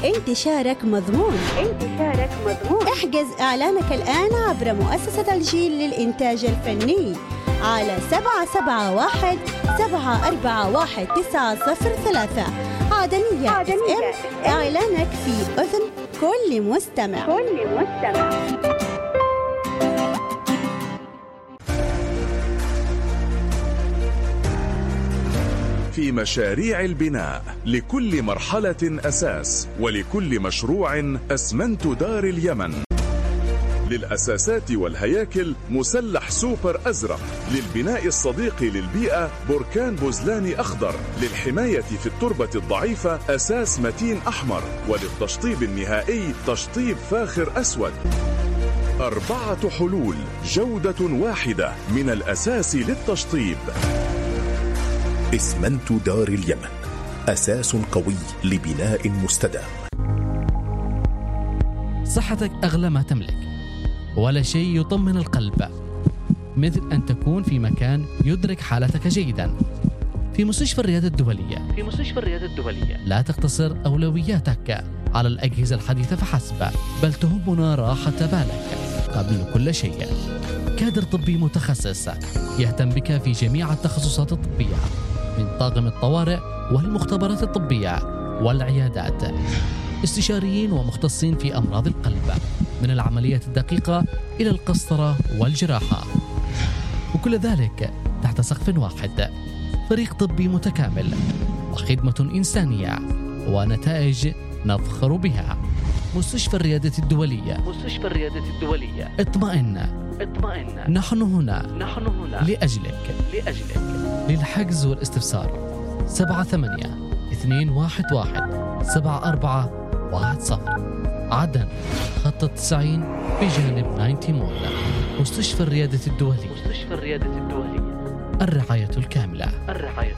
انتشارك مضمون. احجز إعلانك الآن عبر مؤسسة الجيل للإنتاج الفني على 771-741-903 عدنية FM. إعلانك في أذن كل مستمع. في مشاريع البناء لكل مرحلة أساس، ولكل مشروع أسمنت دار اليمن. للأساسات والهياكل مسلح سوبر أزرق، للبناء الصديق للبيئة بركان بوزلاني أخضر، للحماية في التربة الضعيفة أساس متين أحمر، وللتشطيب النهائي تشطيب فاخر أسود. 4 حلول، جودة واحدة من الأساس للتشطيب. اسمنت دار اليمن، أساس قوي لبناء مستدام. صحتك أغلى ما تملك، ولا شيء يطمن القلب مثل أن تكون في مكان يدرك حالتك جيدا. في مستشفى الرياض الدولية لا تقتصر أولوياتك على الأجهزة الحديثة فحسب، بل تهمنا راحة بالك قبل كل شيء. كادر طبي متخصص يهتم بك في جميع التخصصات الطبية، من طاقم الطوارئ والمختبرات الطبية والعيادات. استشاريين ومختصين في أمراض القلب، من العمليات الدقيقة إلى القسطرة والجراحة، وكل ذلك تحت سقف واحد. فريق طبي متكامل وخدمة إنسانية ونتائج نفخر بها. مستشفى الريادة الدولية. اطمئن، نحن هنا لأجلك. للحجز والاستفسار 78-211-7410. عدن خط 90 بجانب 90 مول. مستشفى الريادة الدولية. الرعاية الكاملة.